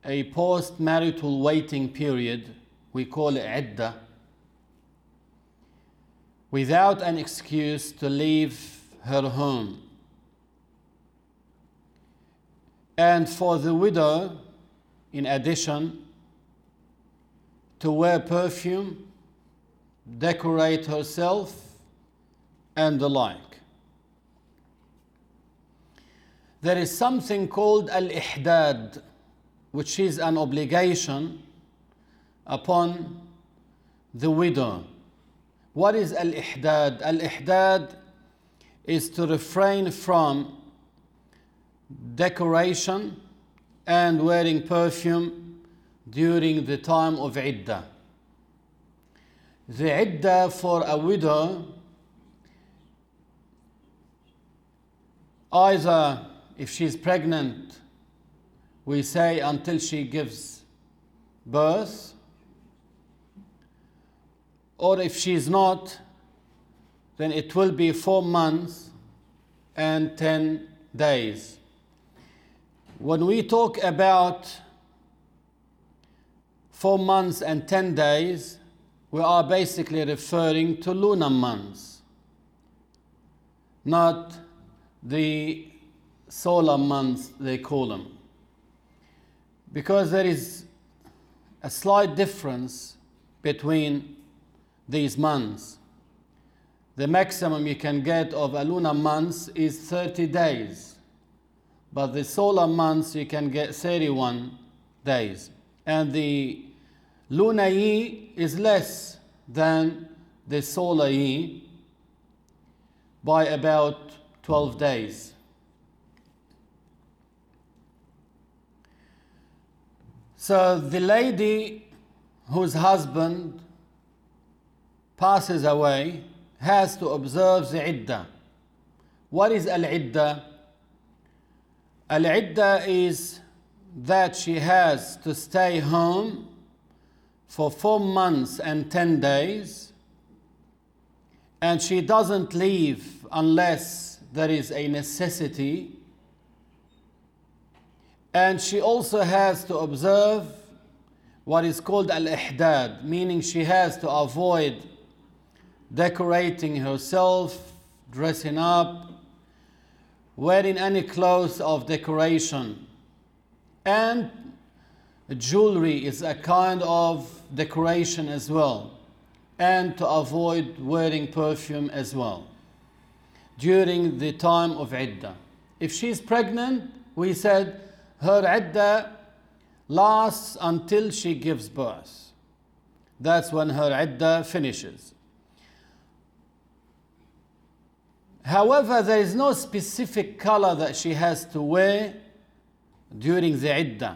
a post-marital waiting period, we call it iddah, without an excuse to leave her home. And for the widow, in addition, to wear perfume, decorate herself, and the like. There is something called al-ihdad, which is an obligation upon the widow. What is al-ihdad? Al-ihdad is to refrain from decoration and wearing perfume during the time of iddah. The iddah for a widow, either if she's pregnant, we say until she gives birth, or if she's not, then it will be 4 months and 10 days. When we talk about 4 months and 10 days, we are basically referring to lunar months, not the solar months they call them. Because there is a slight difference between these months. The maximum you can get of a lunar month is 30 days. But the solar months you can get 31 days. And the lunar year is less than the solar year by about 12 days. So the lady whose husband passes away has to observe the iddah. What is al-iddah? Al-iddah is that she has to stay home for 4 months and 10 days, and she doesn't leave unless there is a necessity. And she also has to observe what is called al-ihdad, meaning she has to avoid decorating herself, dressing up, wearing any clothes of decoration. And jewelry is a kind of decoration as well. And to avoid wearing perfume as well during the time of iddah. If she's pregnant, we said her iddah lasts until she gives birth. That's when her iddah finishes. However, there is no specific color that she has to wear during the iddah.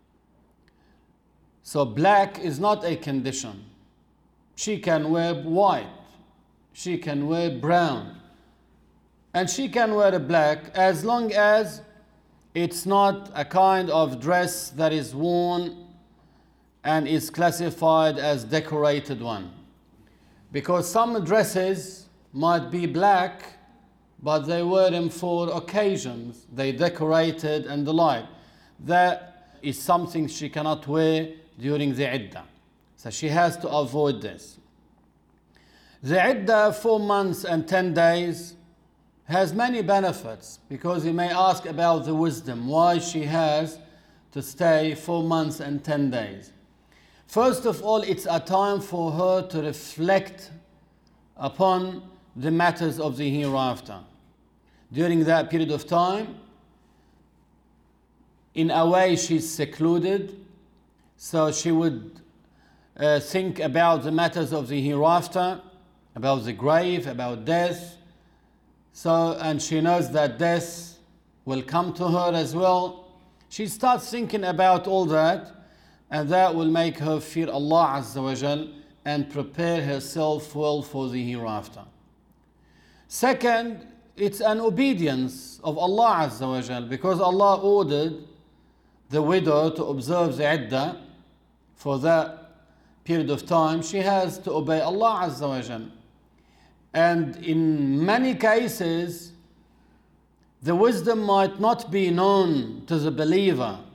So black is not a condition. She can wear white, she can wear brown, and she can wear black as long as it's not a kind of dress that is worn and is classified as decorated one. Because some dresses might be black, but they wear them for occasions. They decorated and the like. That is something she cannot wear during the iddah. So she has to avoid this. The iddah, 4 months and 10 days, has many benefits, because you may ask about the wisdom, why she has to stay 4 months and 10 days. First of all, it's a time for her to reflect upon the matters of the hereafter. During that period of time, in a way she's secluded, so she would think about the matters of the hereafter, about the grave, about death. So, and she knows that death will come to her as well. She starts thinking about all that, and that will make her fear Allah Azza wa Jal and prepare herself well for the hereafter. Second, it's an obedience of Allah Azza wa Jal, because Allah ordered the widow to observe the iddah for that period of time. She has to obey Allah Azza wa Jal. And in many cases, the wisdom might not be known to the believer,